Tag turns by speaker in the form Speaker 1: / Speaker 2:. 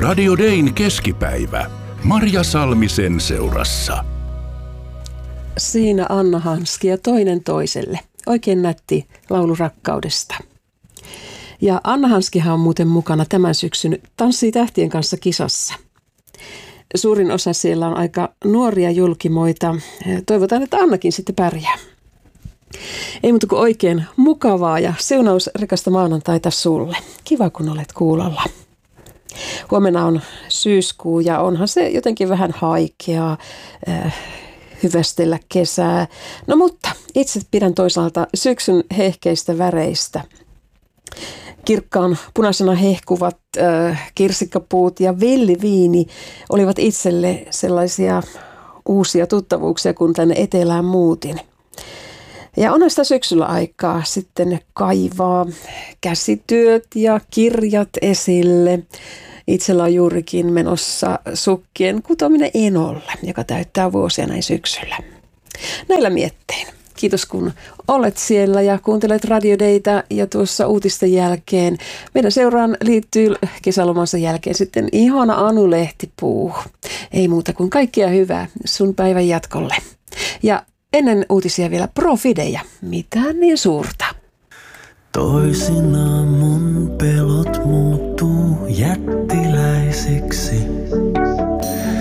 Speaker 1: Radio Dayn keskipäivä. Marja Salmisen seurassa.
Speaker 2: Siinä Anna Hanski ja toinen toiselle. Oikein nätti laulu rakkaudesta. Ja Anna Hanskihan on muuten mukana tämän syksyn Tanssii tähtien kanssa -kisassa. Suurin osa siellä on aika nuoria julkimoita. Toivotaan, että Annakin sitten pärjää. Ei muuta kuin oikein mukavaa ja siunausrikasta maanantaita sulle. Kiva, kun olet kuulolla. Huomenna on syyskuu ja onhan se jotenkin vähän haikeaa hyvästellä kesää. No mutta itse pidän toisaalta syksyn hehkeistä väreistä. Kirkkaan punaisena hehkuvat kirsikkapuut ja villiviini olivat itselle sellaisia uusia tuttavuuksia, kun tänne etelään muutin. Ja onhan sitä syksyllä aikaa sitten kaivaa käsityöt ja kirjat esille. Itsellä on juurikin menossa sukkien kutominen Enolle, joka täyttää vuosia näin syksyllä. Näillä miettein. Kiitos kun olet siellä ja kuuntelet Radio Daytä ja tuossa uutisten jälkeen. Meidän seuraan liittyy kesälomansa jälkeen sitten ihana Anu Lehtipuu. Ei muuta kuin kaikkea hyvää sun päivän jatkolle. Ja ennen uutisia vielä Profidejä. Mitään niin suurta.
Speaker 3: Toisinaan mun pelot muuttuu jättiläisiksi.